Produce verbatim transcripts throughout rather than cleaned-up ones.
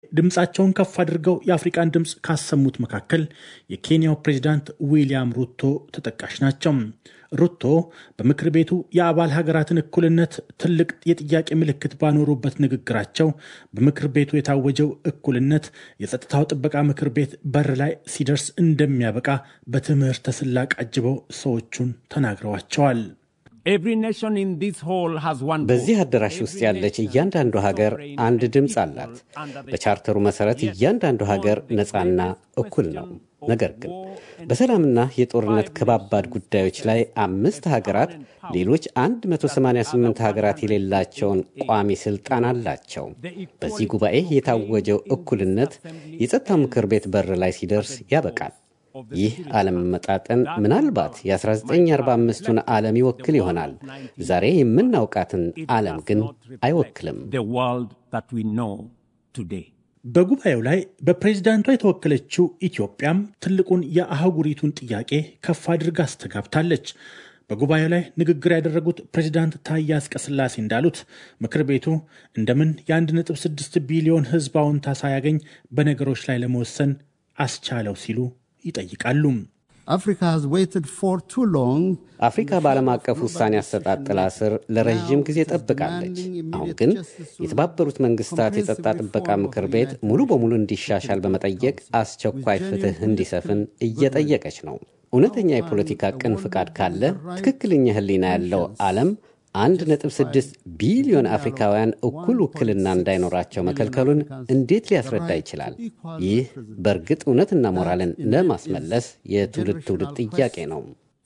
ድምጻቸውን ከፍ አድርገው የአፍሪካን ድምጽ ካሰሙት መካከል የኬንያው ፕሬዝዳንት ዊሊያም ሩቶ ተጠቃሽ ናቸው። ሩቶ በምክር ቤቱ የአባል ሀገራትን እኩልነት ትልቅ የጥያቄ ምልክት ባኖሩበት ንግግራቸው በምክር ቤቱ የታወጀው እኩልነት የጸጥታው ጥበቃ ምክር ቤት በር ላይ ሲደርስ እንደሚያበቃ በትምህርተ ስላቅ አጅበው ሰዎቹን ተናግረዋቸዋል። በዚህ አዳራሽ ውስጥ ያለች እያንዳንዱ ሀገር አንድ ድምጽ አላት። በቻርተሩ መሰረት እያንዳንዱ ሀገር ነፃና እኩል ነው። ነገር ግን በሰላምና የጦርነት ከባባድ ጉዳዮች ላይ አምስት ሀገራት ሌሎች መቶ ሰማንያ ስምንት ሀገራት የሌላቸውን ቋሚ ስልጣን አላቸው። በዚህ ጉባኤ የታወጀው እኩልነት የጸጥታው ምክር ቤት በር ላይ ሲደርስ ያበቃል። ይህ አለመመጣጠን ምናልባት የ1945ቱን ዓለም ይወክል ይሆናል። ዛሬ የምናውቃትን ዓለም ግን አይወክልም። በጉባኤው ላይ በፕሬዝዳንቷ የተወከለችው ኢትዮጵያም ትልቁን የአህጉሪቱን ጥያቄ ከፍ አድርጋ አስተጋብታለች። በጉባኤው ላይ ንግግር ያደረጉት ፕሬዝዳንት ታዬ አጽቀሥላሴ እንዳሉት ምክር ቤቱ እንደምን የአንድ ነጥብ ስድስት ቢሊዮን ሕዝብ አዎንታ ሳያገኝ በነገሮች ላይ ለመወሰን አስቻለው ሲሉ ይጠይቃሉ። አፍሪካ በዓለም አቀፍ ውሳኔ አሰጣጥ ጥላ ስር ለረዥም ጊዜ ጠብቃለች። አሁን ግን የተባበሩት መንግስታት የጸጥታ ጥበቃ ምክር ቤት ሙሉ በሙሉ እንዲሻሻል በመጠየቅ አስቸኳይ ፍትህ እንዲሰፍን እየጠየቀች ነው። እውነተኛ የፖለቲካ ቅን ፍቃድ ካለ ትክክለኛ ህሊና ያለው ዓለም አንድ ነጥብ ስድስት ቢሊዮን አፍሪካውያን እኩል ውክልና እንዳይኖራቸው መከልከሉን እንዴት ሊያስረዳ ይችላል? ይህ በእርግጥ እውነትና ሞራልን ለማስመለስ የትውልድ ትውልድ ጥያቄ ነው።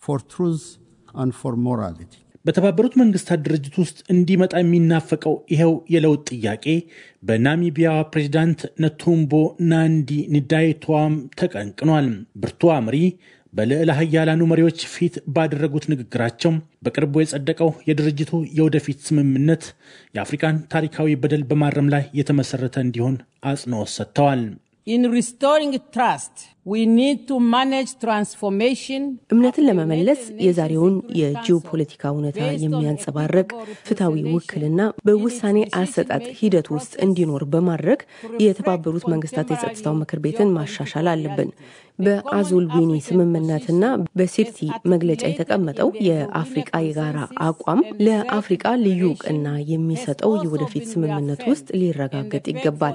በተባበሩት መንግስታት ድርጅት ውስጥ እንዲመጣ የሚናፈቀው ይሄው የለውጥ ጥያቄ በናሚቢያ ፕሬዝዳንት ነቱምቦ ናንዲ ንዳይቷም ተቀንቅኗል። ብርቱ አምሪ በልዕለ ኃያላኑ መሪዎች ፊት ባደረጉት ንግግራቸው በቅርቡ የጸደቀው የድርጅቱ የወደፊት ስምምነት የአፍሪካን ታሪካዊ በደል በማረም ላይ የተመሰረተ እንዲሆን አጽንኦት ሰጥተዋል። In restoring trust, we need to manage transformation. እምነትን ለመመለስ የዛሬውን የጂኦፖለቲካ ሁኔታ የሚያንጸባርቅ ፍትሃዊ ውክልና በውሳኔ አሰጣጥ ሂደት ውስጥ እንዲኖር በማድረግ የተባበሩት መንግስታት የጸጥታው ምክር ቤትን ማሻሻል አለብን። በአዙል ዊኒ ስምምነትና በሲርቲ መግለጫ የተቀመጠው የአፍሪካ የጋራ አቋም ለአፍሪካ ልዩ ዕውቅና የሚሰጠው የወደፊት ስምምነት ውስጥ ሊረጋገጥ ይገባል።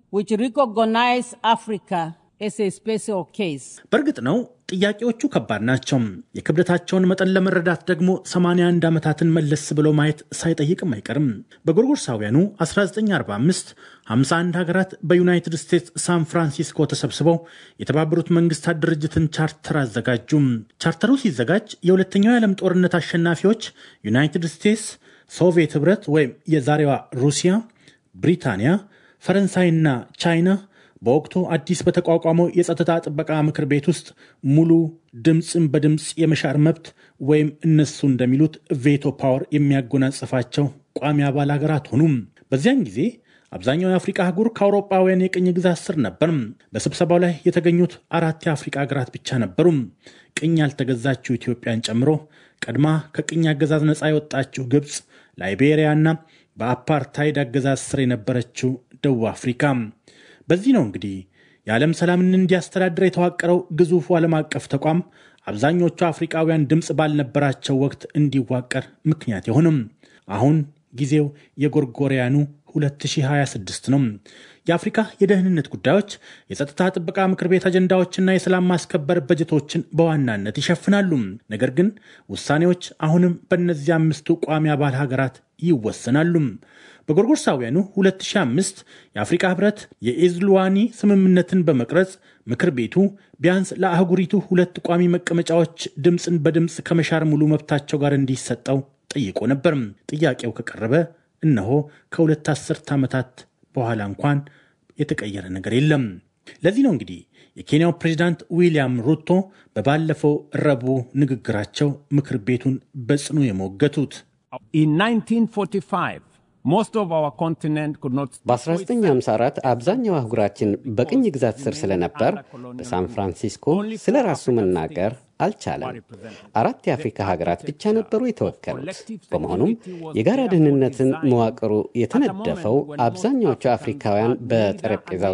በእርግጥ ነው ጥያቄዎቹ ከባድ ናቸው። የክብደታቸውን መጠን ለመረዳት ደግሞ ሰማንያ አንድ ዓመታትን መለስ ብሎ ማየት ሳይጠይቅም አይቀርም። በጎርጎርሳውያኑ አስራ ዘጠኝ አርባ አምስት ሃምሳ አንድ ሀገራት በዩናይትድ ስቴትስ ሳን ፍራንሲስኮ ተሰብስበው የተባበሩት መንግስታት ድርጅትን ቻርተር አዘጋጁ። ቻርተሩ ሲዘጋጅ የሁለተኛው የዓለም ጦርነት አሸናፊዎች ዩናይትድ ስቴትስ፣ ሶቪየት ህብረት ወይም የዛሬዋ ሩሲያ፣ ብሪታንያ፣ ፈረንሳይና ቻይና በወቅቱ አዲስ በተቋቋመው የጸጥታ ጥበቃ ምክር ቤት ውስጥ ሙሉ ድምጽን በድምጽ የመሻር መብት ወይም እነሱ እንደሚሉት ቬቶ ፓወር የሚያጎናጽፋቸው ቋሚ አባል ሀገራት ሆኑ። በዚያን ጊዜ አብዛኛው የአፍሪካ አህጉር ከአውሮፓውያን የቅኝ ግዛት ስር ነበር። በስብሰባው ላይ የተገኙት አራት የአፍሪካ ሀገራት ብቻ ነበሩ። ቅኝ ያልተገዛችው ኢትዮጵያን ጨምሮ ቀድማ ከቅኝ አገዛዝ ነፃ የወጣችው ግብጽ፣ ላይቤሪያና በአፓርታይድ አገዛዝ ስር የነበረችው ደቡብ አፍሪካ። በዚህ ነው እንግዲህ የዓለም ሰላምን እንዲያስተዳድር የተዋቀረው ግዙፉ ዓለም አቀፍ ተቋም አብዛኞቹ አፍሪካውያን ድምጽ ባልነበራቸው ወቅት እንዲዋቀር ምክንያት የሆነም። አሁን ጊዜው የጎርጎሪያኑ ሁለት ሺህ ሃያ ስድስት ነው። የአፍሪካ የደህንነት ጉዳዮች የጸጥታ ጥበቃ ምክር ቤት አጀንዳዎችና የሰላም ማስከበር በጀቶችን በዋናነት ይሸፍናሉ። ነገር ግን ውሳኔዎች አሁንም በእነዚህ አምስቱ ቋሚ አባል ሀገራት ይወሰናሉ። በጎርጎርሳውያኑ ሁለት ሺህ አምስት የአፍሪካ ህብረት የኢዝሉዋኒ ስምምነትን በመቅረጽ ምክር ቤቱ ቢያንስ ለአህጉሪቱ ሁለት ቋሚ መቀመጫዎች ድምፅን በድምፅ ከመሻር ሙሉ መብታቸው ጋር እንዲሰጠው ጠይቆ ነበር። ጥያቄው ከቀረበ እነሆ ከሁለት አስርት ዓመታት በኋላ እንኳን የተቀየረ ነገር የለም። ለዚህ ነው እንግዲህ የኬንያው ፕሬዝዳንት ዊሊያም ሩቶ በባለፈው ረቡዕ ንግግራቸው ምክር ቤቱን በጽኑ የሞገቱት። በ1954 አብዛኛው አህጉራችን በቅኝ ግዛት ስር ስለነበር በሳን ፍራንሲስኮ ስለ ራሱ መናገር አልቻለም። አራት የአፍሪካ ሀገራት ብቻ ነበሩ የተወከሉት። በመሆኑም የጋራ ደህንነትን መዋቅሩ የተነደፈው አብዛኛዎቹ አፍሪካውያን በጠረጴዛው